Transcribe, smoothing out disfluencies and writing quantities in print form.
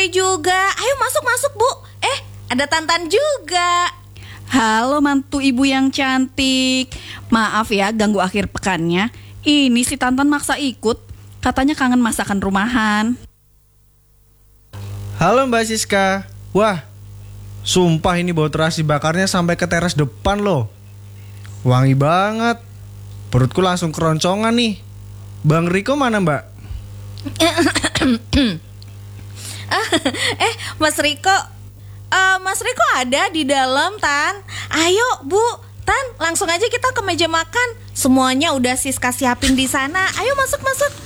sore juga. Ayo masuk Bu. Ada Tantan juga. Halo mantu ibu yang cantik. Maaf ya ganggu akhir pekannya. Ini si Tantan maksa ikut. Katanya kangen masakan rumahan. Halo Mbak Siska. Wah, sumpah ini bau terasi bakarnya sampai ke teras depan loh. Wangi banget. Perutku langsung keroncongan nih. Bang Riko mana Mbak? Mas Riko. Mas Riko ada di dalam, Tan. Ayo, Bu. Tan, langsung aja kita ke meja makan. Semuanya udah Siska siapin di sana. Ayo masuk.